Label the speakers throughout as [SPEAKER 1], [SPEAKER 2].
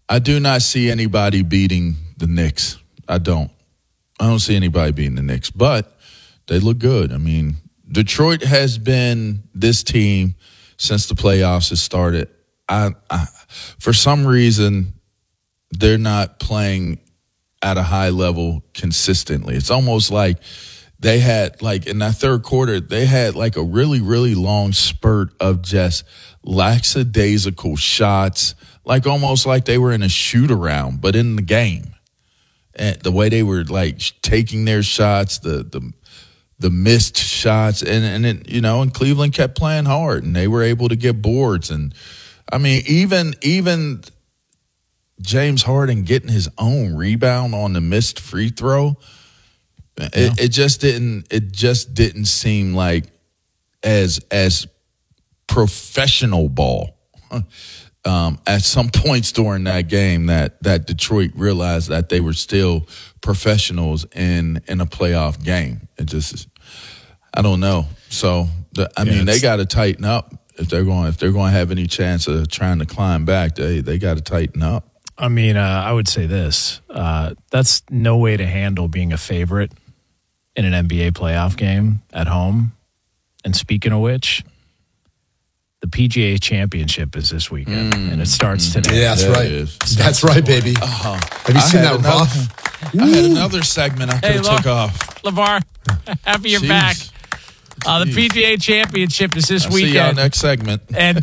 [SPEAKER 1] I do not see anybody beating the Knicks. I don't see anybody beating the Knicks, but they look good. I mean, Detroit has been this team since the playoffs has started. For some reason, they're not playing at a high level consistently. It's almost like they had, like, in that third quarter, they had like a really, really long spurt of just lackadaisical shots, like almost like they were in a shoot around, but in the game. And the way they were like taking their shots, the missed shots, and Cleveland kept playing hard, and they were able to get boards. And I mean, even James Harden getting his own rebound on the missed free throw, it just didn't seem like as professional ball. At some points during that game that Detroit realized that they were still professionals in a playoff game. It just, I don't know. So they got to tighten up if they're going to have any chance of trying to climb back. They got to tighten up.
[SPEAKER 2] I mean, I would say this: that's no way to handle being a favorite in an NBA playoff game at home. And speaking of which, the PGA Championship is this weekend, and it starts today.
[SPEAKER 3] Yeah, that's right. That's right, baby. Have you seen that rough?
[SPEAKER 1] I had another segment I could have took off.
[SPEAKER 2] LeVar, happy you're back. The PGA Championship is this weekend.
[SPEAKER 1] See y'all next segment.
[SPEAKER 2] And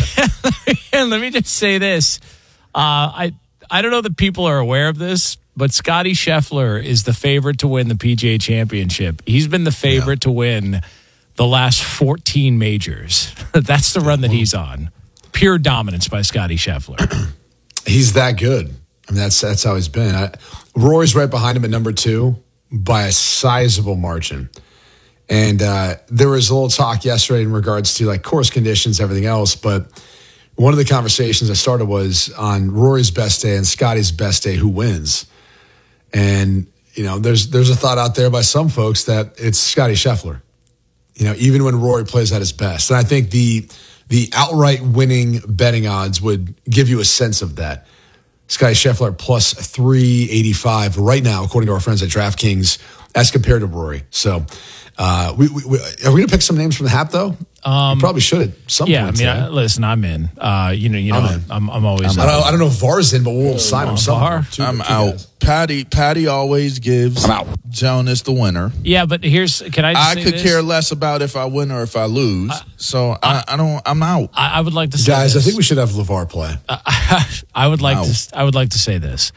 [SPEAKER 2] let me just say this. I don't know that people are aware of this, but Scottie Scheffler is the favorite to win the PGA Championship. He's been the favorite to win the last 14 majors. That's the run that he's on. Pure dominance by Scottie Scheffler.
[SPEAKER 3] He's that good. I mean, that's how he's been. Rory's right behind him at number 2 by a sizable margin. And there was a little talk yesterday in regards to like course conditions, everything else. But one of the conversations I started was on Rory's best day and Scottie's best day, who wins? And, there's a thought out there by some folks that it's Scottie Scheffler. Even when Rory plays at his best. And I think the outright winning betting odds would give you a sense of that. Scottie Scheffler plus 385 right now, according to our friends at DraftKings, as compared to Rory. So are we going to pick some names from the hat, though? You probably should at some point.
[SPEAKER 2] I mean, listen, I'm in. I'm always in.
[SPEAKER 3] I don't know if VAR's in, but we'll sign him somewhere.
[SPEAKER 1] I'm out. Patty always gives Jonas the winner.
[SPEAKER 2] Yeah, but I
[SPEAKER 1] could care less about if I win or if I lose. I'm out.
[SPEAKER 2] I would like to say
[SPEAKER 3] guys,
[SPEAKER 2] this.
[SPEAKER 3] I think we should have LeVar play.
[SPEAKER 2] I would like to say this.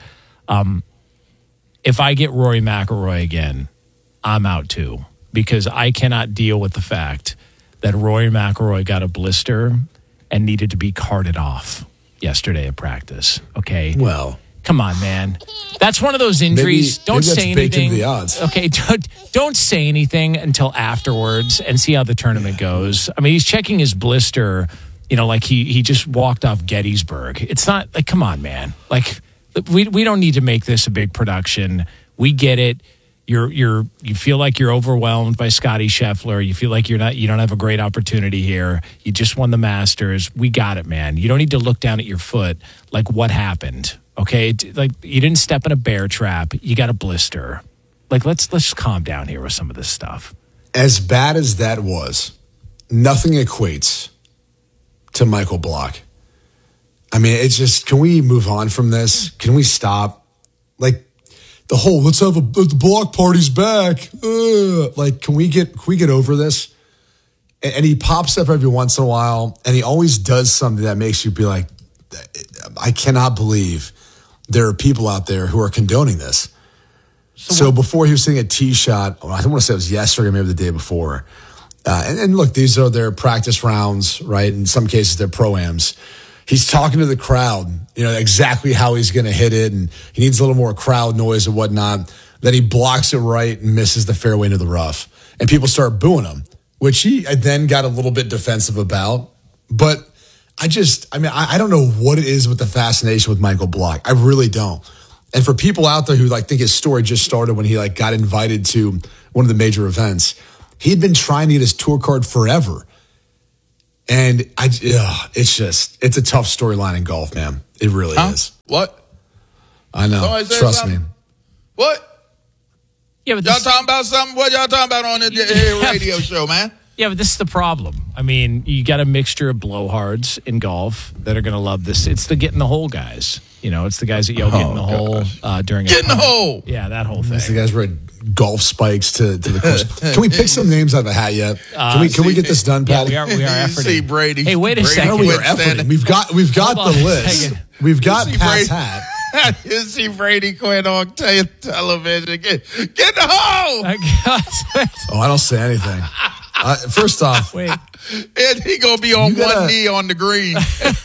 [SPEAKER 2] If I get Rory McIlroy again, I'm out too, because I cannot deal with the fact that Rory McIlroy got a blister and needed to be carted off yesterday at practice. Okay.
[SPEAKER 3] Well,
[SPEAKER 2] come on, man. That's one of those injuries. Don't say anything.
[SPEAKER 3] Baked into the odds.
[SPEAKER 2] Okay. Don't say anything until afterwards and see how the tournament goes. I mean, he's checking his blister, like he just walked off Gettysburg. It's not like, come on, man. Like, we don't need to make this a big production. We get it. You feel like you're overwhelmed by Scottie Scheffler. You feel like you don't have a great opportunity here. You just won the Masters. We got it, man. You don't need to look down at your foot like what happened. Okay, like you didn't step in a bear trap. You got a blister. Like let's just calm down here with some of this stuff.
[SPEAKER 3] As bad as that was, nothing equates to Michael Block. I mean, it's just, can we move on from this? Can we stop? Like, the whole let's have the block party's back. Like, can we get over this? And he pops up every once in a while, and he always does something that makes you be like, I cannot believe there are people out there who are condoning this. So before he was hitting a tee shot, I don't want to say it was yesterday, maybe the day before. And look, these are their practice rounds, right? In some cases, they're pro-ams. He's talking to the crowd, exactly how he's going to hit it, and he needs a little more crowd noise and whatnot. Then he blocks it right and misses the fairway into the rough. And people start booing him, which he then got a little bit defensive about. But I don't know what it is with the fascination with Michael Block. I really don't. And for people out there who think his story just started when he got invited to one of the major events, he'd been trying to get his tour card forever. And it's a tough storyline in golf, man. It really is.
[SPEAKER 1] What?
[SPEAKER 3] I know.
[SPEAKER 1] Somebody say
[SPEAKER 3] Trust
[SPEAKER 1] something?
[SPEAKER 3] me.
[SPEAKER 1] What?
[SPEAKER 2] Yeah, but
[SPEAKER 1] Y'all talking about something? What y'all talking about on the radio show, man?
[SPEAKER 2] Yeah, but this is the problem. I mean, you got a mixture of blowhards in golf that are going to love this. It's the get in the hole guys. You know, it's the guys that yell get in the hole during
[SPEAKER 1] Get in the hole.
[SPEAKER 2] Yeah, that whole thing.
[SPEAKER 3] It's the guys wearing golf spikes to the course. Can we pick some names out of a hat yet? Can we get this done,
[SPEAKER 2] Yeah,
[SPEAKER 3] Patty?
[SPEAKER 2] we are
[SPEAKER 1] You
[SPEAKER 2] efforting.
[SPEAKER 1] see Brady.
[SPEAKER 2] Hey, wait a
[SPEAKER 1] Brady
[SPEAKER 2] second.
[SPEAKER 3] No, we are
[SPEAKER 1] quit standing.
[SPEAKER 3] efforting. We've got
[SPEAKER 2] Hold
[SPEAKER 3] the
[SPEAKER 2] on a
[SPEAKER 3] list.
[SPEAKER 2] second.
[SPEAKER 3] We've got
[SPEAKER 1] You see
[SPEAKER 3] Pat's
[SPEAKER 1] Brady-
[SPEAKER 3] hat.
[SPEAKER 1] You see Brady quit on television. Get in the hole.
[SPEAKER 3] Oh, I don't say anything. First off,
[SPEAKER 2] Wait.
[SPEAKER 1] And he gonna be on
[SPEAKER 3] You gotta-
[SPEAKER 1] one knee on the green.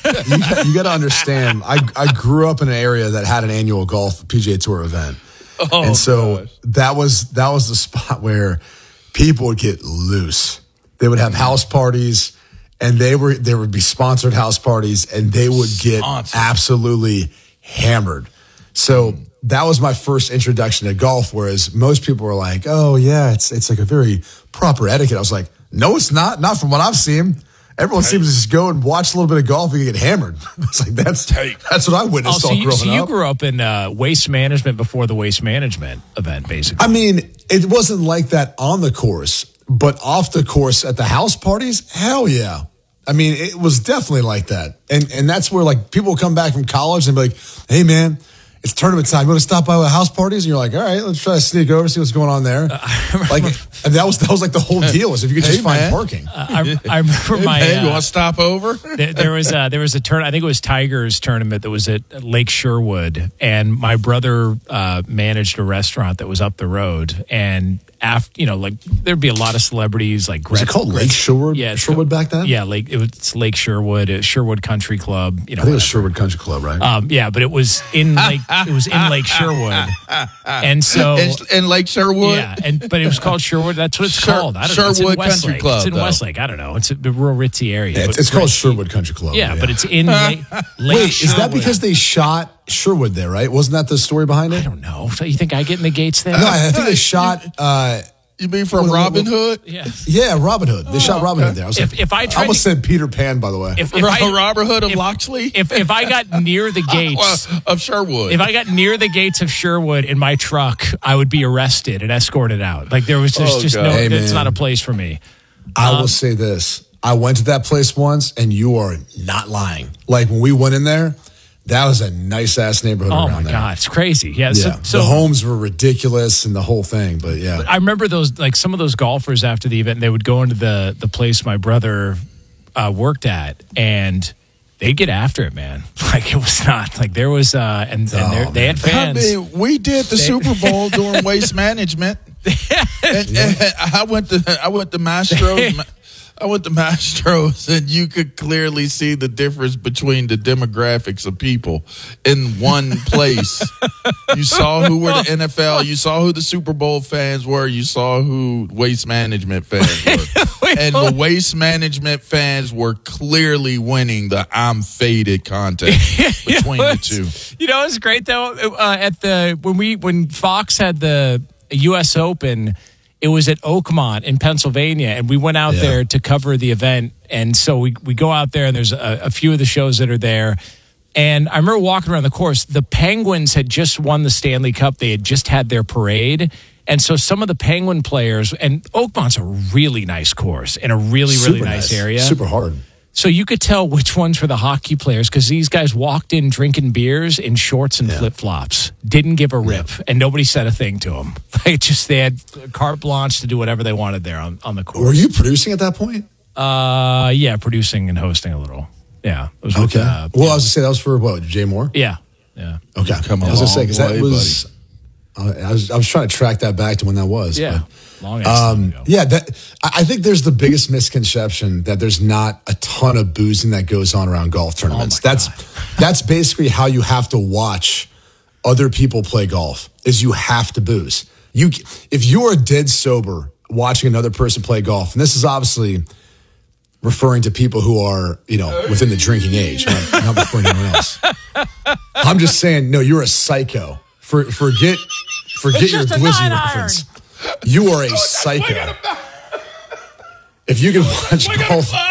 [SPEAKER 3] you got to understand. I grew up in an area that had an annual golf PGA Tour event, and so
[SPEAKER 1] gosh.
[SPEAKER 3] that was the spot where people would get loose. They would have house parties, and there would be sponsored house parties, and they would get
[SPEAKER 1] Sponsored.
[SPEAKER 3] absolutely hammered. So that was my first introduction to golf. Whereas most people were like, "Oh yeah, it's like a very proper etiquette." I was like, "No, it's not. Not from what I've seen. Everyone seems to just go and watch a little bit of golf and get hammered." It's like that's what I witnessed all growing
[SPEAKER 2] So you
[SPEAKER 3] up.
[SPEAKER 2] grew up in waste management before the waste management event, basically.
[SPEAKER 3] I mean, it wasn't like that on the course, but off the course at the house parties, hell yeah. I mean, it was definitely like that. And that's where like people would come back from college and be like, "Hey man, it's tournament time. You want to stop by with house parties?" And you're like, "All right, let's try to sneak over, see what's going on there." Like, and that was like the whole deal was if you could just find
[SPEAKER 1] man.
[SPEAKER 3] parking.
[SPEAKER 2] I remember my
[SPEAKER 1] Hey, you want to stop over?
[SPEAKER 2] there was a turn. I think it was Tiger's tournament that was at Lake Sherwood, and my brother managed a restaurant that was up the road. And after, like there'd be a lot of celebrities like
[SPEAKER 3] Was it called Lake Sherwood?
[SPEAKER 2] Yeah, it's
[SPEAKER 3] Sherwood back then?
[SPEAKER 2] Yeah, it's Lake Sherwood, Sherwood Country Club.
[SPEAKER 3] I think it was Sherwood Country Club, right?
[SPEAKER 2] Yeah, but it was in Lake Sherwood, and so
[SPEAKER 1] in Lake Sherwood.
[SPEAKER 2] yeah, but it was called Sherwood. That's what it's called. I don't know. It's in
[SPEAKER 1] Sherwood
[SPEAKER 2] Westlake.
[SPEAKER 1] Country Club,
[SPEAKER 2] It's in
[SPEAKER 1] though.
[SPEAKER 2] Westlake. I don't know. It's a real ritzy area.
[SPEAKER 3] Yeah,
[SPEAKER 2] but
[SPEAKER 3] it's called
[SPEAKER 2] great.
[SPEAKER 3] Sherwood Country Club.
[SPEAKER 2] Yeah, but it's in Lake
[SPEAKER 3] Wait,
[SPEAKER 2] Sherwood.
[SPEAKER 3] is that because they shot Sherwood there, right? Wasn't that the story behind it?
[SPEAKER 2] I don't know. So you think I get in the gates there?
[SPEAKER 3] No, I think they shot.
[SPEAKER 1] You mean from Robin Hood?
[SPEAKER 2] Yeah.
[SPEAKER 3] Yeah, Robin Hood. They shot Robin Hood there. I was
[SPEAKER 2] If I
[SPEAKER 3] I
[SPEAKER 2] tried
[SPEAKER 3] almost
[SPEAKER 2] to-
[SPEAKER 3] said Peter Pan, by the way.
[SPEAKER 2] If
[SPEAKER 1] Robin Hood of
[SPEAKER 2] if-
[SPEAKER 1] Loxley?
[SPEAKER 2] If I got near the gates,
[SPEAKER 1] Of Sherwood.
[SPEAKER 2] if I got near the gates of Sherwood in my truck, I would be arrested and escorted out. Like there's just
[SPEAKER 1] God.
[SPEAKER 2] no.
[SPEAKER 3] Hey,
[SPEAKER 2] It's
[SPEAKER 3] man.
[SPEAKER 2] not a place for me.
[SPEAKER 3] I will say this. I went to that place once, and you are not lying. Like, when we went in there, that was a nice-ass neighborhood
[SPEAKER 2] Oh
[SPEAKER 3] around
[SPEAKER 2] my
[SPEAKER 3] there.
[SPEAKER 2] God, it's crazy. Yeah.
[SPEAKER 3] Yeah.
[SPEAKER 2] So
[SPEAKER 3] the homes were ridiculous and the whole thing, but yeah.
[SPEAKER 2] I remember those, like some of those golfers after the event, they would go into the place my brother worked at, and they'd get after it, man. Like it was not like there was, and they had
[SPEAKER 1] I
[SPEAKER 2] fans.
[SPEAKER 1] mean, we did the Super Bowl during waste management. And I went to Mastros. I went to Mastros, and you could clearly see the difference between the demographics of people in one place. You saw who were the NFL. You saw who the Super Bowl fans were. You saw who waste management fans were. And the waste management fans were clearly winning the I'm faded contest between the two.
[SPEAKER 2] You know, it was great though. When Fox had the U.S. Open, it was at Oakmont in Pennsylvania, and we went out there to cover the event. And so we go out there, and there's a few of the shows that are there. And I remember walking around the course. The Penguins had just won the Stanley Cup. They had just had their parade. And so some of the Penguin players, and Oakmont's a really nice course in a really, really
[SPEAKER 3] Super
[SPEAKER 2] nice area.
[SPEAKER 3] Super hard.
[SPEAKER 2] So you could tell which ones were the hockey players because these guys walked in drinking beers in shorts and flip-flops, didn't give a rip, and nobody said a thing to them. They had carte blanche to do whatever they wanted there on the course.
[SPEAKER 3] Were you producing at that point?
[SPEAKER 2] Yeah, producing and hosting a little. Yeah. It was with,
[SPEAKER 3] Okay. Well, I was going to say that was for what, Jay Moore?
[SPEAKER 2] Yeah. Yeah.
[SPEAKER 3] Okay.
[SPEAKER 1] Come
[SPEAKER 3] I was going to say, because that
[SPEAKER 1] way,
[SPEAKER 3] was, I was trying to track that back to when that was.
[SPEAKER 2] Yeah.
[SPEAKER 3] but-
[SPEAKER 2] Long ass time ago.
[SPEAKER 3] Yeah, I think there's the biggest misconception that there's not a ton of boozing that goes on around golf tournaments.
[SPEAKER 2] Oh my
[SPEAKER 3] That's basically how you have to watch other people play golf. Is you have to booze. If you are dead sober watching another person play golf, and this is obviously referring to people who are within the drinking age, not referring to anyone else. I'm just saying, no, you're a psycho. Forget your glizzy reference. You are a psycho. If you can watch golf,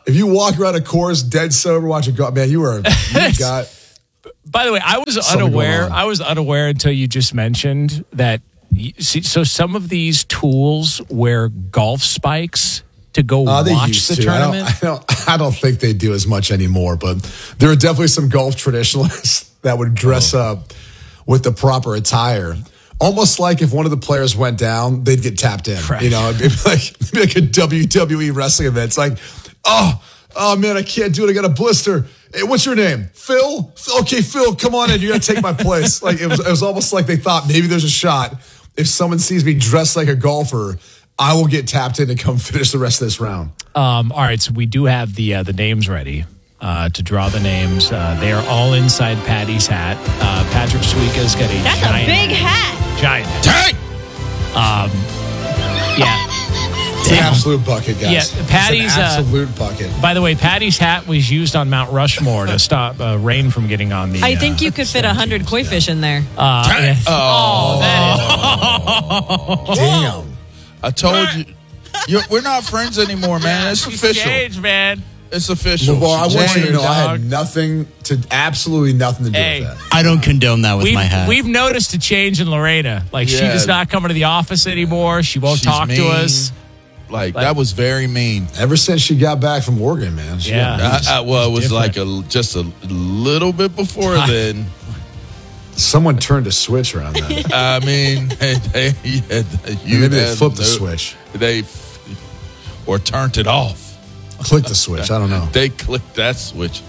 [SPEAKER 3] If you walk around a course dead sober, watch a golf, man, you got.
[SPEAKER 2] By the way, I was
[SPEAKER 3] Something going
[SPEAKER 2] unaware.
[SPEAKER 3] on.
[SPEAKER 2] I was unaware until you just mentioned that. See, so some of these tools wear golf spikes to go
[SPEAKER 3] They
[SPEAKER 2] watch
[SPEAKER 3] used
[SPEAKER 2] the
[SPEAKER 3] to.
[SPEAKER 2] tournament.
[SPEAKER 3] I don't think they do as much anymore, but there are definitely some golf traditionalists that would dress up with the proper attire. Almost like if one of the players went down, they'd get tapped in.
[SPEAKER 2] Right.
[SPEAKER 3] You know, it'd be like a WWE wrestling event. It's like, oh man, I can't do it. I got a blister. Hey, what's your name? Phil? Okay, Phil, come on in. You're going to take my place. Like it was almost like they thought maybe there's a shot. If someone sees me dressed like a golfer, I will get tapped in to come finish the rest of this round.
[SPEAKER 2] All right, so we do have the names ready to draw the names. They are all inside Patty's hat. Patrick Suika's got a
[SPEAKER 4] That's
[SPEAKER 2] giant
[SPEAKER 4] a big hat.
[SPEAKER 2] Giant hat. Yeah.
[SPEAKER 3] It's an absolute bucket, guys.
[SPEAKER 2] Yeah,
[SPEAKER 3] It's
[SPEAKER 2] Patty's,
[SPEAKER 3] an absolute bucket.
[SPEAKER 2] By the way, Patty's hat was used on Mount Rushmore to stop rain from getting on the.
[SPEAKER 4] I think you could fit 100 koi fish in there.
[SPEAKER 2] Yeah.
[SPEAKER 1] Oh,
[SPEAKER 3] Damn.
[SPEAKER 1] I told you. We're not friends anymore, man. It's official.
[SPEAKER 2] Engaged, man.
[SPEAKER 1] It's official.
[SPEAKER 3] Well, I want you to know I
[SPEAKER 2] dog.
[SPEAKER 3] had absolutely nothing to do
[SPEAKER 2] Hey.
[SPEAKER 3] with that.
[SPEAKER 5] I don't condone that with my hat.
[SPEAKER 2] We've noticed a change in Lorena. Like, she
[SPEAKER 1] Yeah.
[SPEAKER 2] does not come into the office anymore. She won't
[SPEAKER 1] She's
[SPEAKER 2] talk to
[SPEAKER 1] mean.
[SPEAKER 2] us.
[SPEAKER 1] Like, that was very mean.
[SPEAKER 3] Ever since she got back from Oregon, man.
[SPEAKER 2] Yeah.
[SPEAKER 1] Well, it was
[SPEAKER 2] different.
[SPEAKER 1] like just a little bit before then.
[SPEAKER 3] Someone turned a switch around then.
[SPEAKER 1] I mean,
[SPEAKER 3] Maybe they flipped the switch.
[SPEAKER 1] Or turned it off.
[SPEAKER 3] Click the switch. I don't know.
[SPEAKER 1] They clicked that switch.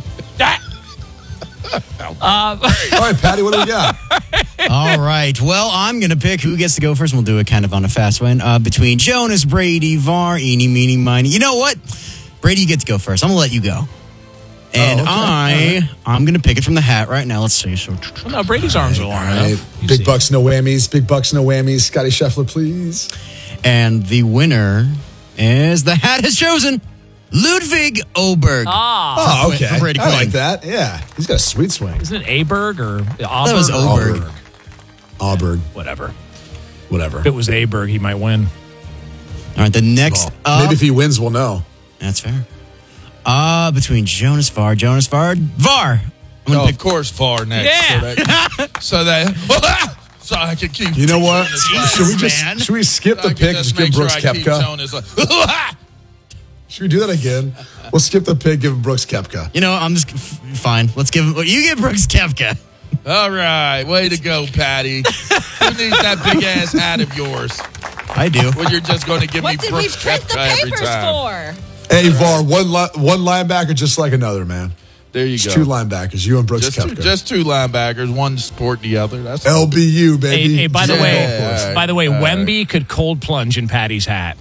[SPEAKER 3] All right, Patty, what do we got?
[SPEAKER 5] All right. Well, I'm going to pick who gets to go first. We'll do it kind of on a fast one. Between Jonas, Brady, Var, eeny, meeny, miny. You know what? Brady, you get to go first. I'm going to let you go. And I'm going to pick it from the hat right now. Let's see. So,
[SPEAKER 2] Well, no, Brady's arms are long
[SPEAKER 3] All right.
[SPEAKER 2] enough. You
[SPEAKER 3] Big
[SPEAKER 2] see.
[SPEAKER 3] bucks, no whammies. Big bucks, no whammies. Scotty Scheffler, please.
[SPEAKER 5] and the winner is the hat has chosen Ludwig Oberg.
[SPEAKER 3] Oh, okay.
[SPEAKER 5] for Brady
[SPEAKER 3] I like
[SPEAKER 5] Quinn.
[SPEAKER 3] that. Yeah. He's got a sweet swing.
[SPEAKER 2] Isn't it Aberg or Auberg?
[SPEAKER 5] That was Oberg.
[SPEAKER 3] Auburn.
[SPEAKER 2] Whatever.
[SPEAKER 3] Whatever.
[SPEAKER 2] If it was Aberg, he might win.
[SPEAKER 5] All right, the next
[SPEAKER 3] Well, maybe if he wins, we'll know.
[SPEAKER 5] That's fair. Between Jonas, Var. I'm gonna
[SPEAKER 1] Oh,
[SPEAKER 5] pick
[SPEAKER 1] of course, far next.
[SPEAKER 2] Yeah.
[SPEAKER 1] So I can keep.
[SPEAKER 3] You know what?
[SPEAKER 5] man.
[SPEAKER 3] Should we skip the
[SPEAKER 1] I can
[SPEAKER 3] pick and just give
[SPEAKER 1] make
[SPEAKER 3] Brooks
[SPEAKER 1] sure I keep
[SPEAKER 3] Koepka?
[SPEAKER 1] showing this, like,
[SPEAKER 3] Should we do that again? We'll skip the pick, give him Brooks Koepka.
[SPEAKER 5] You know, I'm just fine. Let's give him. You get Brooks Koepka.
[SPEAKER 1] All right, way to go, Patty. Who needs that big ass hat of yours?
[SPEAKER 5] I do.
[SPEAKER 1] Well, you're just going to give me
[SPEAKER 4] What did we
[SPEAKER 1] Brooks
[SPEAKER 4] print the
[SPEAKER 1] Koepka every
[SPEAKER 4] papers
[SPEAKER 1] time.
[SPEAKER 4] for?
[SPEAKER 3] Hey, Var, one linebacker just like another, man.
[SPEAKER 1] There you
[SPEAKER 3] It's
[SPEAKER 1] go.
[SPEAKER 3] two linebackers, you and Brooks
[SPEAKER 1] Just
[SPEAKER 3] Koepka.
[SPEAKER 1] just two linebackers, one support the other. That's
[SPEAKER 3] LBU, baby.
[SPEAKER 2] Hey, by the
[SPEAKER 3] Just
[SPEAKER 2] way,
[SPEAKER 3] like golf course.
[SPEAKER 2] by the way, Wemby could cold plunge in Patty's hat.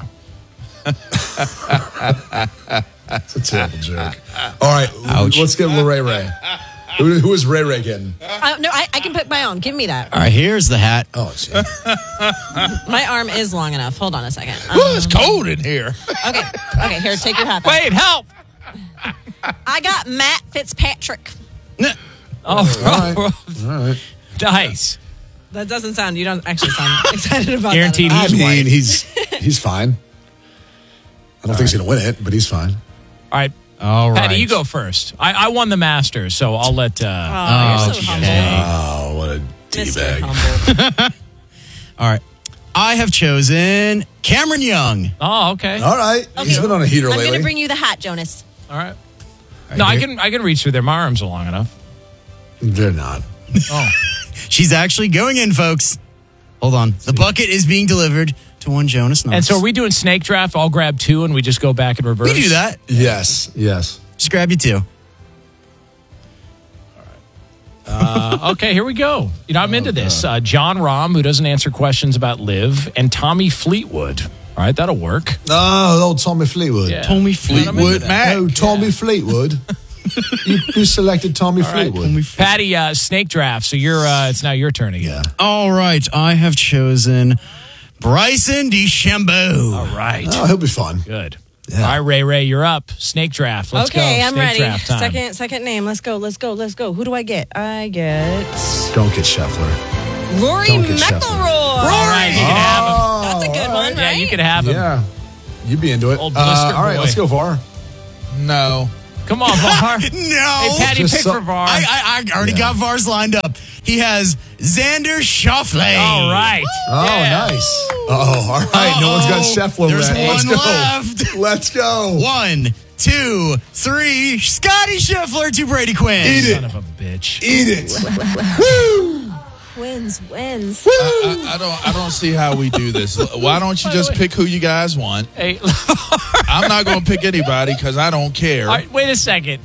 [SPEAKER 3] It's a terrible joke. All right, let's get Ray Ray. Who is Ray Ray getting?
[SPEAKER 4] No, I can pick my own. Give me that.
[SPEAKER 5] All right, here's the hat.
[SPEAKER 3] Oh, gee.
[SPEAKER 4] My arm is long enough. Hold on a second.
[SPEAKER 1] Well, it's cold in here.
[SPEAKER 4] Okay, here, take your hat back.
[SPEAKER 2] Wait, help!
[SPEAKER 4] I got Matt Fitzpatrick.
[SPEAKER 2] Oh,
[SPEAKER 3] All right.
[SPEAKER 2] nice.
[SPEAKER 4] That doesn't sound, you don't actually sound excited about
[SPEAKER 2] Guaranteed
[SPEAKER 4] that.
[SPEAKER 2] he's
[SPEAKER 3] I mean,
[SPEAKER 2] white.
[SPEAKER 3] he's fine. I don't think he's going to win it, but he's fine.
[SPEAKER 2] All right.
[SPEAKER 5] All right.
[SPEAKER 2] Patty, you go first. I won the Masters, so I'll let.
[SPEAKER 4] You're so humble.
[SPEAKER 3] Oh, what a
[SPEAKER 4] Mr.
[SPEAKER 3] D-bag.
[SPEAKER 4] Humble.
[SPEAKER 5] All right. I have chosen Cameron Young.
[SPEAKER 2] Oh, okay.
[SPEAKER 3] All right. He's been on a heater
[SPEAKER 4] I'm
[SPEAKER 3] lately.
[SPEAKER 4] going to bring you the hat, Jonas.
[SPEAKER 2] All right. No, I can reach through there. My arms are long enough.
[SPEAKER 3] They're not.
[SPEAKER 2] Oh,
[SPEAKER 5] She's actually going in, folks. Hold on. The bucket is being delivered to one Jonas Knox.
[SPEAKER 2] and so are we doing snake draft? I'll grab two and we just go back in reverse.
[SPEAKER 5] We do that.
[SPEAKER 3] Yes.
[SPEAKER 5] Just grab you two.
[SPEAKER 2] Okay, here we go. You know, I'm into this. John Rahm, who doesn't answer questions about live, and Tommy Fleetwood. All right, that'll work.
[SPEAKER 3] Oh, old Tommy Fleetwood.
[SPEAKER 2] Yeah.
[SPEAKER 5] Tommy
[SPEAKER 1] Fleetwood Mac.
[SPEAKER 3] Oh, Tommy Fleetwood. you selected Tommy Fleetwood.
[SPEAKER 2] Patty, snake draft. So you're. It's now your turn again.
[SPEAKER 5] All right. I have chosen Bryson DeChambeau.
[SPEAKER 2] All right.
[SPEAKER 3] Oh, he'll be fun.
[SPEAKER 2] Good.
[SPEAKER 3] Yeah.
[SPEAKER 2] All right, Ray, you're up. Snake draft. Let's go.
[SPEAKER 4] Okay, I'm
[SPEAKER 2] Snake
[SPEAKER 4] ready.
[SPEAKER 2] Draft time.
[SPEAKER 4] Second name. Let's go. Who do I get? I get
[SPEAKER 3] Don't get Scheffler.
[SPEAKER 4] Rory
[SPEAKER 3] Don't get
[SPEAKER 4] McIlroy.
[SPEAKER 2] All right, you can have him.
[SPEAKER 4] That's a good one,
[SPEAKER 2] Yeah,
[SPEAKER 4] right?
[SPEAKER 2] you can have him.
[SPEAKER 3] Yeah. You'd be into it.
[SPEAKER 2] Old blister
[SPEAKER 3] all right,
[SPEAKER 2] boy.
[SPEAKER 3] let's go, Var.
[SPEAKER 1] No.
[SPEAKER 2] Come on, VAR.
[SPEAKER 5] No.
[SPEAKER 2] Hey, Patty,
[SPEAKER 3] Just
[SPEAKER 2] pick
[SPEAKER 3] so-
[SPEAKER 2] for VAR.
[SPEAKER 5] I already got VARs lined up. He has Xander Schauffele.
[SPEAKER 2] All right.
[SPEAKER 3] Oh,
[SPEAKER 2] Yeah.
[SPEAKER 3] nice. Oh, all right. No one's got Scheffler
[SPEAKER 5] There's
[SPEAKER 3] left. Let's
[SPEAKER 5] one
[SPEAKER 3] go.
[SPEAKER 5] left.
[SPEAKER 3] Let's go.
[SPEAKER 5] 1, 2, 3. Scotty Scheffler to Brady Quinn.
[SPEAKER 3] Eat
[SPEAKER 2] Son
[SPEAKER 3] it.
[SPEAKER 2] of a bitch.
[SPEAKER 3] Eat it.
[SPEAKER 4] Wins.
[SPEAKER 1] I don't see how we do this. Why don't you just pick who you guys want?
[SPEAKER 2] Hey,
[SPEAKER 1] I'm not going to pick anybody because I don't care.
[SPEAKER 2] all right, wait a second.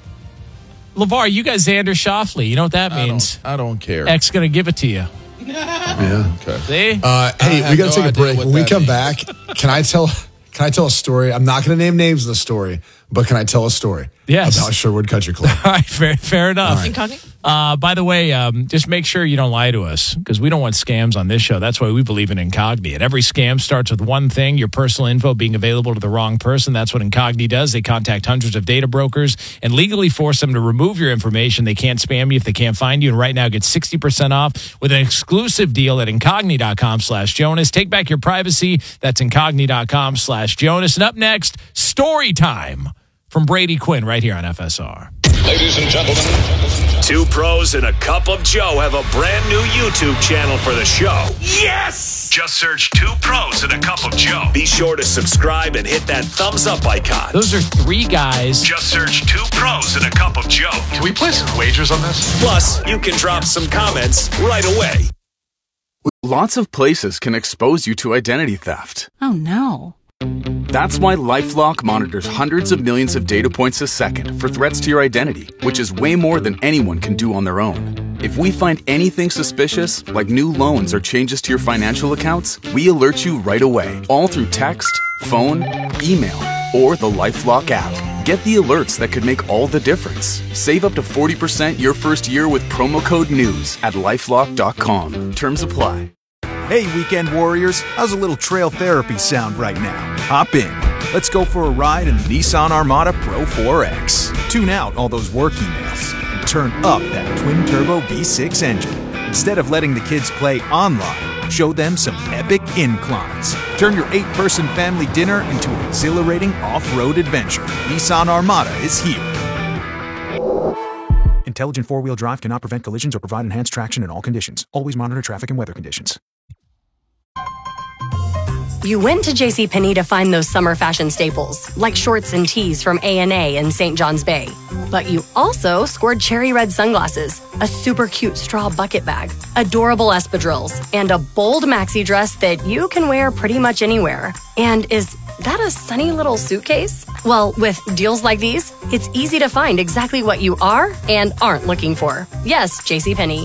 [SPEAKER 2] LeVar, you got Xander Schauffele. You know what that means?
[SPEAKER 1] I don't care.
[SPEAKER 2] X going to give it to you.
[SPEAKER 3] Yeah.
[SPEAKER 1] Okay.
[SPEAKER 2] See?
[SPEAKER 3] Hey,
[SPEAKER 1] have
[SPEAKER 3] we got to
[SPEAKER 1] no
[SPEAKER 3] take a
[SPEAKER 1] idea
[SPEAKER 3] break.
[SPEAKER 1] what
[SPEAKER 3] When we
[SPEAKER 1] that
[SPEAKER 3] come
[SPEAKER 1] means.
[SPEAKER 3] back, can I tell a story? I'm not going to name names of the story, but can I tell a story
[SPEAKER 2] Yes.
[SPEAKER 3] about Sherwood Country Club?
[SPEAKER 2] All right, fair enough.
[SPEAKER 4] Incognito?
[SPEAKER 2] By the way, just make sure you don't lie to us because we don't want scams on this show. That's why we believe in Incogni. Every scam starts with one thing, your personal info being available to the wrong person. That's what Incogni does. They contact hundreds of data brokers and legally force them to remove your information. They can't spam you if they can't find you. And right now, get 60% off with an exclusive deal at Incogni.com/Jonas. Take back your privacy. That's Incogni.com/Jonas. And up next, story time from Brady Quinn right here on FSR.
[SPEAKER 6] Ladies and gentlemen,
[SPEAKER 7] Two pros and a cup of Joe have a brand new YouTube channel for the show. Yes! Just search Two Pros and a Cup of Joe. Be sure to subscribe and hit that thumbs up icon.
[SPEAKER 2] Those are three guys.
[SPEAKER 7] Just search Two Pros and a Cup of Joe.
[SPEAKER 6] can we play some wagers on this?
[SPEAKER 7] Plus, you can drop some comments right away.
[SPEAKER 8] Lots of places can expose you to identity theft.
[SPEAKER 9] Oh no.
[SPEAKER 8] That's why LifeLock monitors hundreds of millions of data points a second for threats to your identity, which is way more than anyone can do on their own. If we find anything suspicious, like new loans or changes to your financial accounts, we alert you right away, all through text, phone, email, or the LifeLock app. Get the alerts that could make all the difference. Save up to 40% your first year with promo code NEWS at LifeLock.com. Terms apply.
[SPEAKER 10] Hey, weekend warriors, how's a little trail therapy sound right now? Hop in. Let's go for a ride in the Nissan Armada Pro 4X. Tune out all those work emails and turn up that twin-turbo V6 engine. Instead of letting the kids play online, show them some epic inclines. Turn your 8-person family dinner into an exhilarating off-road adventure. Nissan Armada is here. Intelligent four-wheel drive cannot prevent collisions or provide enhanced traction in all conditions. Always monitor traffic and weather conditions.
[SPEAKER 9] You went to JCPenney to find those summer fashion staples, like shorts and tees from A&A and St. John's Bay. But you also scored cherry red sunglasses, a super cute straw bucket bag, adorable espadrilles, and a bold maxi dress that you can wear pretty much anywhere. And is that a sunny little suitcase? Well, with deals like these, it's easy to find exactly what you are and aren't looking for. Yes, JCPenney.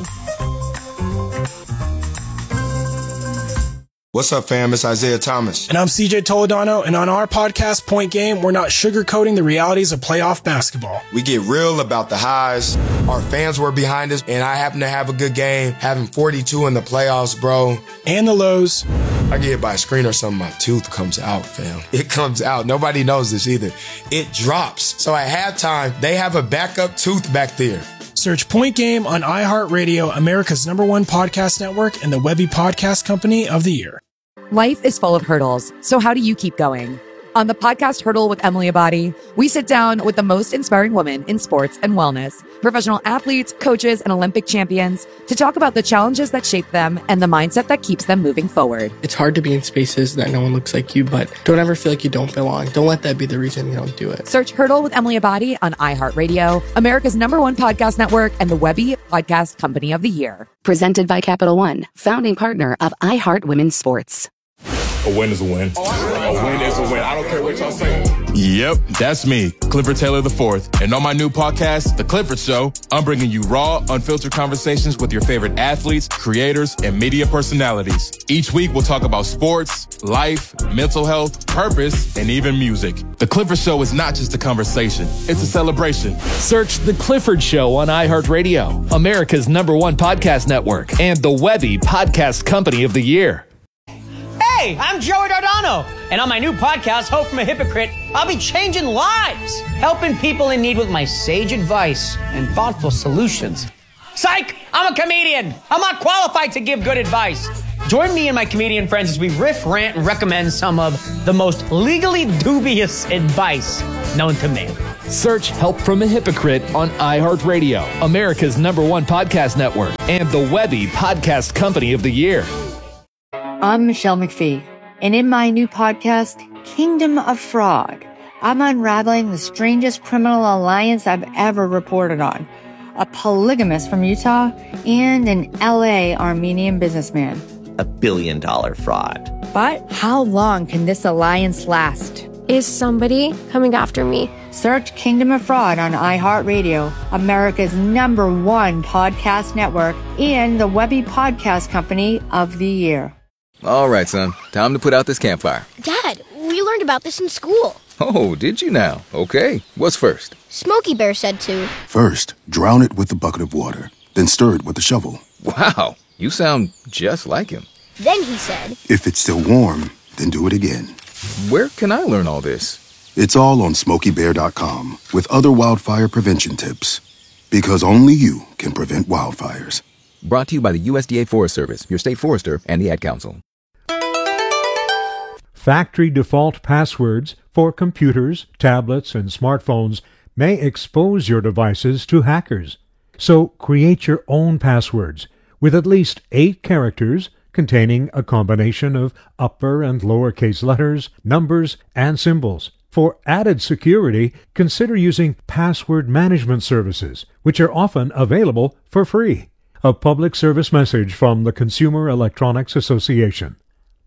[SPEAKER 11] What's up, fam? It's Isaiah Thomas.
[SPEAKER 12] And I'm CJ Toledano, and on our podcast, Point Game, we're not sugarcoating the realities of playoff basketball.
[SPEAKER 11] We get real about the highs. Our fans were behind us, and I happen to have a good game, having 42 in the playoffs, bro.
[SPEAKER 12] And the lows.
[SPEAKER 11] I get hit by a screen or something, my tooth comes out, fam. It comes out. Nobody knows this either. It drops. So at halftime, they have a backup tooth back there.
[SPEAKER 12] Search Point Game on iHeartRadio, America's #1 podcast network, and the Webby Podcast Company of the Year.
[SPEAKER 13] Life is full of hurdles, so how do you keep going? On the podcast Hurdle with Emily Abadi, we sit down with the most inspiring women in sports and wellness, professional athletes, coaches, and Olympic champions to talk about the challenges that shape them and the mindset that keeps them moving forward.
[SPEAKER 14] It's hard to be in spaces that no one looks like you, but don't ever feel like you don't belong. Don't let that be the reason you don't do it.
[SPEAKER 13] Search Hurdle with Emily Abadi on iHeartRadio, America's #1 podcast network, and the Webby Podcast Company of the Year.
[SPEAKER 9] Presented by Capital One, founding partner of iHeart Women's Sports.
[SPEAKER 15] A win is a win. A win is a win. I don't care what y'all say. Yep, that's me, Clifford Taylor IV. And on my new podcast, The Clifford Show, I'm bringing you raw, unfiltered conversations with your favorite athletes, creators, and media personalities. Each week, we'll talk about sports, life, mental health, purpose, and even music. The Clifford Show is not just a conversation, it's a celebration.
[SPEAKER 16] Search The Clifford Show on iHeartRadio, America's #1 podcast network, and the Webby Podcast Company of the Year.
[SPEAKER 17] Hey, I'm Joey Dardano, and on my new podcast, Hope from a Hypocrite, I'll be changing lives, helping people in need with my sage advice and thoughtful solutions. Psych! I'm a comedian. I'm not qualified to give good advice. Join me and my comedian friends as we riff, rant, and recommend some of the most legally dubious advice. known to man.
[SPEAKER 16] Search Help from a Hypocrite on iHeartRadio, America's #1 podcast network, and the Webby Podcast Company of the Year.
[SPEAKER 18] I'm Michelle McPhee, and in my new podcast, Kingdom of Fraud, I'm unraveling the strangest criminal alliance I've ever reported on. A polygamist from Utah and an LA Armenian businessman.
[SPEAKER 19] $1 billion fraud.
[SPEAKER 18] But how long can this alliance last?
[SPEAKER 20] Is somebody coming after me?
[SPEAKER 18] Search Kingdom of Fraud on iHeartRadio, America's #1 podcast network, and the Webby Podcast Company of the Year.
[SPEAKER 21] All right, son. Time to put out this campfire.
[SPEAKER 20] Dad, we learned about this in school.
[SPEAKER 21] Oh, did you now? Okay. What's first?
[SPEAKER 20] Smokey Bear said to.
[SPEAKER 22] First, drown it with a bucket of water, then stir it with a shovel.
[SPEAKER 21] Wow, you sound just like him.
[SPEAKER 20] Then he said,
[SPEAKER 22] If it's still warm, then do it again.
[SPEAKER 21] Where can I learn all this?
[SPEAKER 22] It's all on SmokeyBear.com with other wildfire prevention tips. Because only you can prevent wildfires.
[SPEAKER 8] Brought to you by the USDA Forest Service, your state forester, and the Ad Council.
[SPEAKER 23] Factory default passwords for computers, tablets, and smartphones may expose your devices to hackers. So create your own passwords with at least 8 characters containing a combination of upper and lowercase letters, numbers, and symbols. For added security, consider using password management services, which are often available for free. A public service message from the Consumer Electronics Association.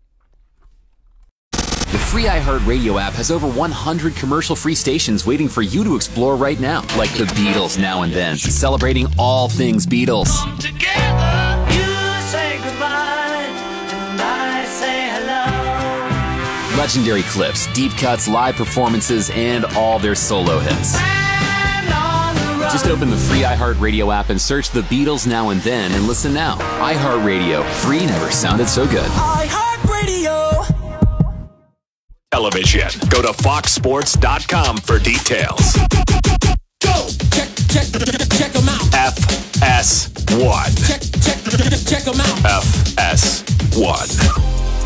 [SPEAKER 24] The free iHeartRadio app has over 100 commercial-free stations waiting for you to explore right now, like the Beatles Now and Then, celebrating all things Beatles.
[SPEAKER 25] Come together, you say goodbye, and I say hello.
[SPEAKER 24] Legendary clips, deep cuts, live performances, and all their solo hits. Just open the free iHeartRadio app and search the Beatles Now and Then and listen now. iHeartRadio, free never sounded so good.
[SPEAKER 25] iHeartRadio.
[SPEAKER 7] Television. Go to foxsports.com for details.
[SPEAKER 25] Go! Check them out.
[SPEAKER 7] FS1.
[SPEAKER 25] Check them out.
[SPEAKER 7] FS1.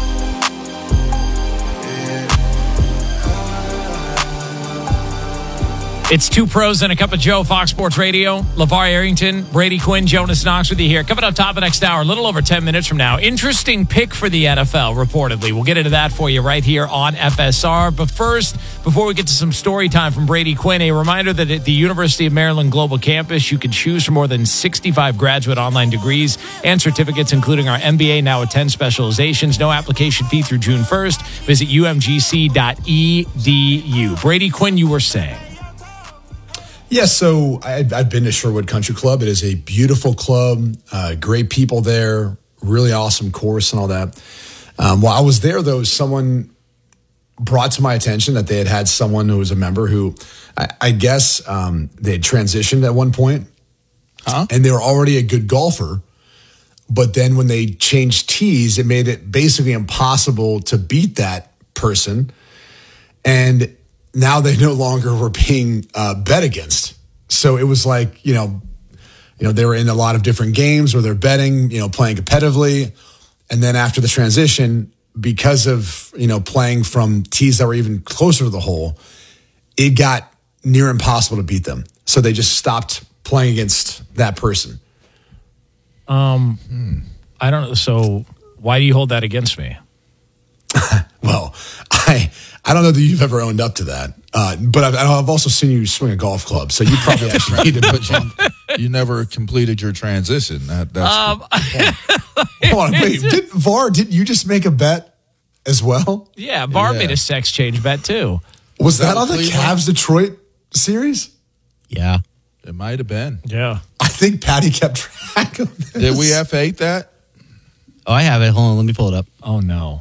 [SPEAKER 2] It's Two Pros and a Cup of Joe, Fox Sports Radio. LeVar Arrington, Brady Quinn, Jonas Knox with you here. Coming up top of the next hour, a little over 10 minutes from now. Interesting pick for the NFL, reportedly. We'll get into that for you right here on FSR. But first, before we get to some story time from Brady Quinn, a reminder that at the University of Maryland Global Campus, you can choose from more than 65 graduate online degrees and certificates, including our MBA, now with 10 specializations. No application fee through June 1st. Visit umgc.edu. Brady Quinn, you were saying.
[SPEAKER 3] Yeah, so I've been to Sherwood Country Club. It is a beautiful club, great people there, really awesome course and all that. While I was there, though, someone brought to my attention that they had someone who was a member who I guess they had transitioned at one point, and they were already a good golfer. But then when they changed tees, it made it basically impossible to beat that person. And now they no longer were being bet against. So it was like, you know, they were in a lot of different games where they're betting, playing competitively. And then after the transition, because of, playing from tees that were even closer to the hole, it got near impossible to beat them. So they just stopped playing against that person.
[SPEAKER 2] I don't know. So why do you hold that against me?
[SPEAKER 3] Well, I don't know that you've ever owned up to that, but I've also seen you swing a golf club, so you probably actually need to put
[SPEAKER 1] you never completed your transition. That's
[SPEAKER 3] Hold on, wait. Didn't you just make a bet as well?
[SPEAKER 2] Yeah, VAR made a sex change bet too.
[SPEAKER 3] Was that on the Cavs Detroit series?
[SPEAKER 5] Yeah.
[SPEAKER 1] It might have been.
[SPEAKER 2] Yeah.
[SPEAKER 3] I think Patty kept track of this.
[SPEAKER 1] Did we F8 that?
[SPEAKER 5] Oh, I have it. Hold on, let me pull it up.
[SPEAKER 2] Oh, no.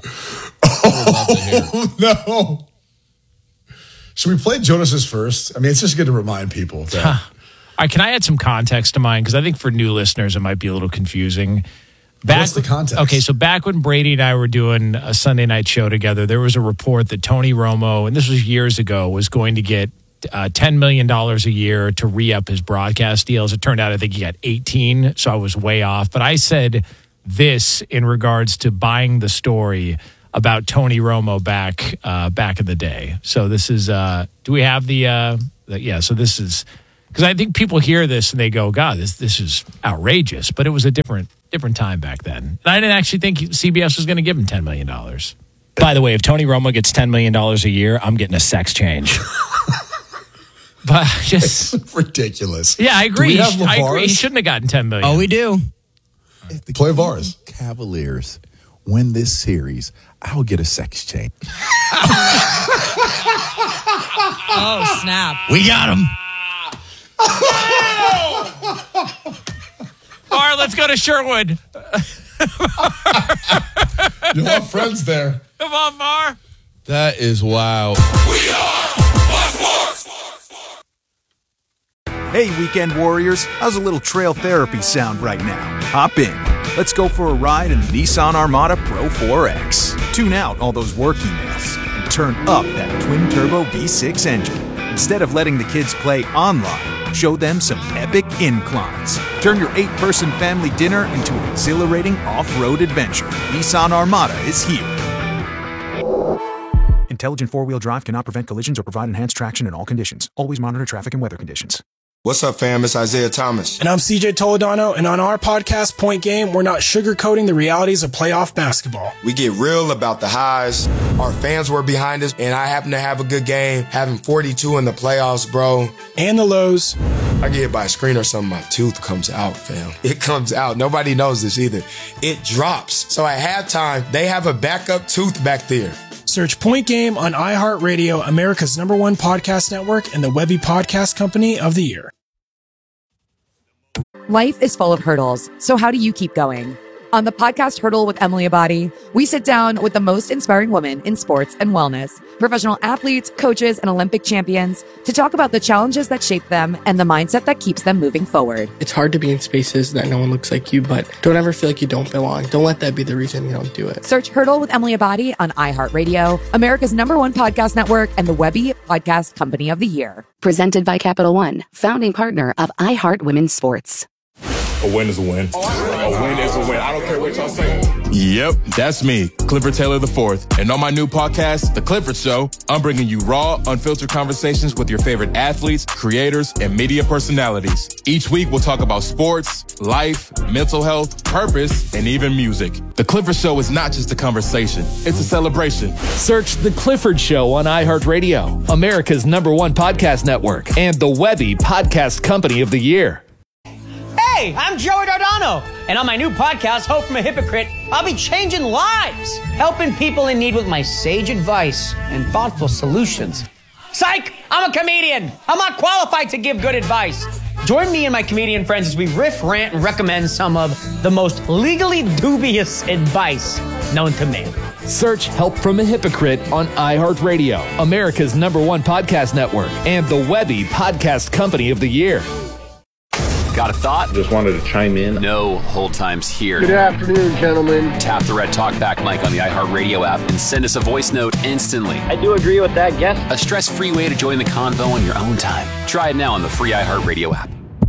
[SPEAKER 3] Oh, no. Should we play Jonas's first? I mean, it's just good to remind people that.
[SPEAKER 2] All right, can I add some context to mine? Because I think for new listeners, it might be a little confusing.
[SPEAKER 3] What's the context?
[SPEAKER 2] Okay, so back when Brady and I were doing a Sunday night show together, there was a report that Tony Romo, and this was years ago, was going to get $10 million a year to re-up his broadcast deals. It turned out I think he got 18, so I was way off. But I said this in regards to buying the story about Tony Romo back in the day. So this is, do we have so this is, because I think people hear this and they go, God, this is outrageous. But it was a different time back then. And I didn't actually think CBS was going to give him $10 million. By the way, if Tony Romo gets $10 million a year, I'm getting a sex change. But just
[SPEAKER 3] it's ridiculous.
[SPEAKER 2] Yeah, I agree.
[SPEAKER 3] Do we have
[SPEAKER 2] I agree. He
[SPEAKER 3] VARs?
[SPEAKER 2] shouldn't have gotten $10 million.
[SPEAKER 5] Oh, we do.
[SPEAKER 4] If the
[SPEAKER 3] Play VARs.
[SPEAKER 4] Cavaliers win this series, I will get a sex change.
[SPEAKER 6] Oh, snap.
[SPEAKER 5] We got him.
[SPEAKER 2] Or let's go to Sherwood.
[SPEAKER 3] You'll have friends there.
[SPEAKER 2] Come on, Mar.
[SPEAKER 1] That is wild.
[SPEAKER 10] Hey, weekend warriors, how's a little trail therapy sound right now? Hop in. Let's go for a ride in the Nissan Armada Pro 4X. Tune out all those work emails and turn up that twin-turbo V6 engine. Instead of letting the kids play online, show them some epic inclines. Turn your 8-person family dinner into an exhilarating off-road adventure. Nissan Armada is here. Intelligent four-wheel drive cannot prevent collisions or provide enhanced traction in all conditions. Always monitor traffic and weather conditions.
[SPEAKER 11] What's up, fam? It's Isaiah Thomas.
[SPEAKER 12] And I'm CJ Toledano, and on our podcast, Point Game, we're not sugarcoating the realities of playoff basketball.
[SPEAKER 11] We get real about the highs. Our fans were behind us, and I happen to have a good game, having 42 in the playoffs, bro.
[SPEAKER 12] And the lows.
[SPEAKER 11] I get hit by a screen or something, my tooth comes out, fam. It comes out. Nobody knows this either. It drops. So at halftime, they have a backup tooth back there.
[SPEAKER 12] Search Point Game on iHeartRadio, America's #1 podcast network, and the Webby Podcast Company of the Year.
[SPEAKER 13] Life is full of hurdles, so how do you keep going? On the podcast Hurdle with Emily Abadi, we sit down with the most inspiring women in sports and wellness, professional athletes, coaches, and Olympic champions to talk about the challenges that shape them and the mindset that keeps them moving forward.
[SPEAKER 14] It's hard to be in spaces that no one looks like you, but don't ever feel like you don't belong. Don't let that be the reason you don't do it.
[SPEAKER 13] Search Hurdle with Emily Abadi on iHeartRadio, America's #1 podcast network, and the Webby Podcast Company of the Year.
[SPEAKER 26] Presented by Capital One, founding partner of iHeart Women's Sports.
[SPEAKER 15] A win is a win. A win is a win. I don't care what y'all say. Yep, that's me, Clifford Taylor IV. And on my new podcast, The Clifford Show, I'm bringing you raw, unfiltered conversations with your favorite athletes, creators, and media personalities. Each week, we'll talk about sports, life, mental health, purpose, and even music. The Clifford Show is not just a conversation. It's a celebration.
[SPEAKER 16] Search The Clifford Show on iHeartRadio, America's #1 podcast network, and the Webby Podcast Company of the Year.
[SPEAKER 17] Hey, I'm Joey Dardano, and on my new podcast, Hope from a Hypocrite, I'll be changing lives, helping people in need with my sage advice and thoughtful solutions. Psych! I'm a comedian. I'm not qualified to give good advice. Join me and my comedian friends as we riff, rant, and recommend some of the most legally dubious advice known to man.
[SPEAKER 16] Search Help from a Hypocrite on iHeartRadio, America's #1 podcast network, and the Webby Podcast Company of the Year.
[SPEAKER 24] Got a thought?
[SPEAKER 27] Just wanted to chime in.
[SPEAKER 24] No hold times here.
[SPEAKER 27] Good afternoon, gentlemen.
[SPEAKER 24] Tap the red talkback mic on the iHeartRadio app and send us a voice note instantly.
[SPEAKER 27] I do agree with that, guess.
[SPEAKER 24] A stress-free way to join the convo on your own time. Try it now on the free iHeartRadio app.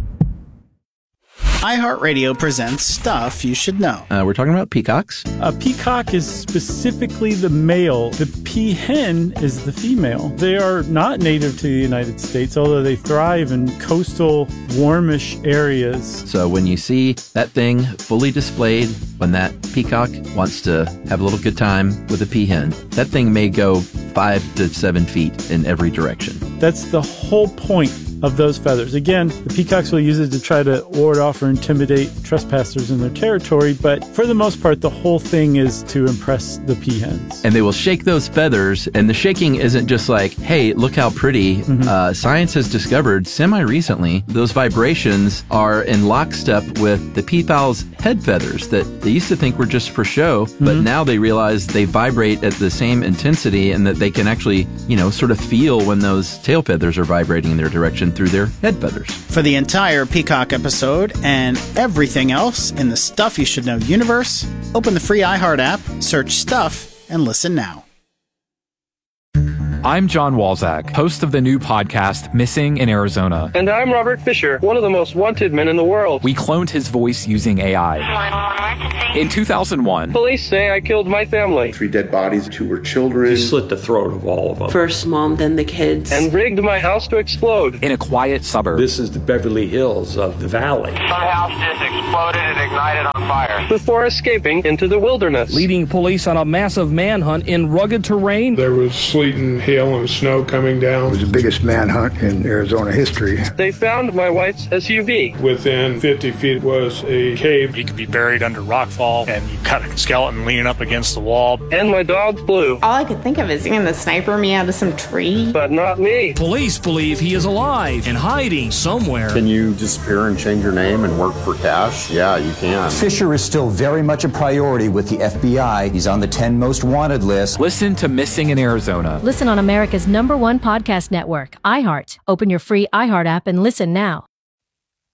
[SPEAKER 28] iHeartRadio presents Stuff You Should Know.
[SPEAKER 29] We're talking about peacocks.
[SPEAKER 30] A peacock is specifically the male. The peahen is the female. They are not native to the United States, although they thrive in coastal, warmish areas.
[SPEAKER 29] So when you see that thing fully displayed, when that peacock wants to have a little good time with a peahen, that thing may go 5 to 7 feet in every direction.
[SPEAKER 30] That's the whole point of those feathers. Again, the peacocks will use it to try to ward off or intimidate trespassers in their territory, but for the most part, the whole thing is to impress the peahens.
[SPEAKER 29] And they will shake those feathers, and the shaking isn't just like, hey, look how pretty. Science has discovered semi-recently those vibrations are in lockstep with the peafowl's head feathers that they used to think were just for show, but now they realize they vibrate at the same intensity and that they can actually, sort of feel when those tail feathers are vibrating in their direction through their head feathers.
[SPEAKER 28] For the entire Peacock episode and everything else in the Stuff You Should Know universe, open the free iHeart app, search Stuff, and listen now.
[SPEAKER 7] I'm John Walzak, host of the new podcast, Missing in Arizona.
[SPEAKER 8] And I'm Robert Fisher, one of the most wanted men in the world.
[SPEAKER 7] We cloned his voice using AI. In 2001,
[SPEAKER 8] police say I killed my family.
[SPEAKER 9] 3 dead bodies, 2 were children.
[SPEAKER 18] He slit the throat of all of them.
[SPEAKER 19] First mom, then the kids.
[SPEAKER 8] And rigged my house to explode.
[SPEAKER 7] In a quiet suburb.
[SPEAKER 18] This is the Beverly Hills of the valley.
[SPEAKER 20] Some house just exploded and ignited on fire.
[SPEAKER 8] Before escaping into the wilderness.
[SPEAKER 21] Leading police on a massive manhunt in rugged terrain.
[SPEAKER 22] There was sleet and hail and snow coming down.
[SPEAKER 23] It was the biggest manhunt in Arizona history.
[SPEAKER 8] They found my wife's SUV.
[SPEAKER 22] Within 50 feet was a cave.
[SPEAKER 25] He could be buried under rockfall, and you got a skeleton leaning up against the wall.
[SPEAKER 8] And my dog Blue.
[SPEAKER 31] All I could think of is seeing the sniper me out of some tree.
[SPEAKER 8] But not me.
[SPEAKER 21] Police believe he is alive and hiding somewhere.
[SPEAKER 32] Can you disappear and change your name and work for cash? Yeah, you can.
[SPEAKER 33] Fisher is still very much a priority with the FBI. He's on the 10 most wanted list.
[SPEAKER 7] Listen to Missing in Arizona.
[SPEAKER 34] Listen on America's #1 podcast network, iHeart. Open your free iHeart app and listen now.